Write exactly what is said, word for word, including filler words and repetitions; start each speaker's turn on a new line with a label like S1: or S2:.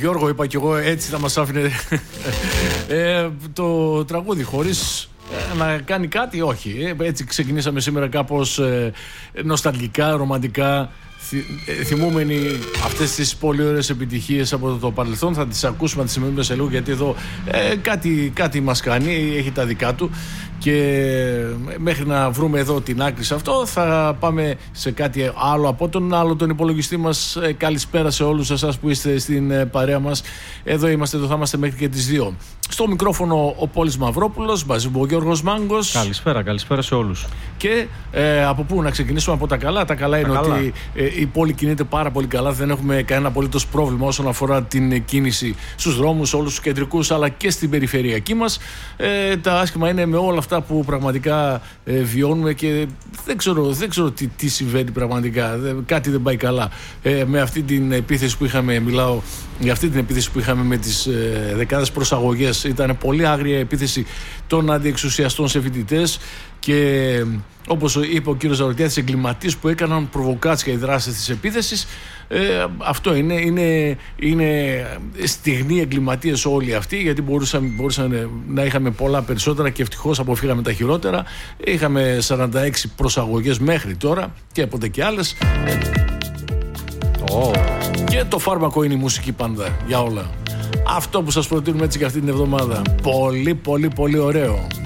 S1: Γιώργο, είπα κι εγώ, έτσι θα μας άφηνε ε, το τραγούδι χωρίς να κάνει κάτι, όχι. Έτσι ξεκινήσαμε σήμερα κάπως ε, νοσταλγικά, ρομαντικά, θυ, ε, θυμούμενοι αυτές τις πολύ ωραίες επιτυχίες από το παρελθόν. Θα τις ακούσουμε, θα τις σημαίνουμε σε λίγο, γιατί εδώ ε, κάτι, κάτι μας κάνει, έχει τα δικά του. Και μέχρι να βρούμε εδώ την άκρη σε αυτό, θα πάμε σε κάτι άλλο από τον άλλο τον υπολογιστή μας. Καλησπέρα σε όλους εσάς που είστε στην παρέα μας. Εδώ είμαστε, εδώ θα είμαστε μέχρι και τις δύο. Στο μικρόφωνο ο Πόλης Μαυρόπουλος, μαζί μου ο Γιώργος Μάγκος.
S2: Καλησπέρα, καλησπέρα σε όλους.
S1: Και ε, από πού να ξεκινήσουμε? Από τα καλά. Τα καλά είναι τα ότι καλά. Ε, η πόλη κινείται πάρα πολύ καλά. Δεν έχουμε κανένα απολύτως πρόβλημα όσον αφορά την κίνηση στους δρόμους, όλους τους κεντρικούς, αλλά και στην περιφερειακή μας. Ε, τα άσχημα είναι με όλα αυτά που πραγματικά ε, βιώνουμε και δεν ξέρω, δεν ξέρω τι, τι συμβαίνει πραγματικά. Κάτι δεν πάει καλά. Ε, με αυτή την επίθεση που είχαμε, μιλάω για αυτή την επίθεση που είχαμε με τις ε, δεκάδες προσαγωγές. Ήταν πολύ άγρια επίθεση των αντιεξουσιαστών σε φοιτητές και όπως είπε ο κύριος Ζαροτιάδης, εγκληματίες που έκαναν προβοκάτσια οι δράσεις της επίθεσης. Ε, αυτό είναι, είναι, είναι στιγνοί εγκληματίες όλοι αυτοί, γιατί μπορούσαν, μπορούσαν να είχαμε πολλά περισσότερα και ευτυχώς αποφύγαμε τα χειρότερα. Είχαμε σαράντα έξι προσαγωγές μέχρι τώρα και από και άλλες. Oh. Και το φάρμακο είναι η μουσική πάντα για όλα. Αυτό που σας προτείνουμε έτσι και αυτή την εβδομάδα. Πολύ πολύ πολύ ωραίο.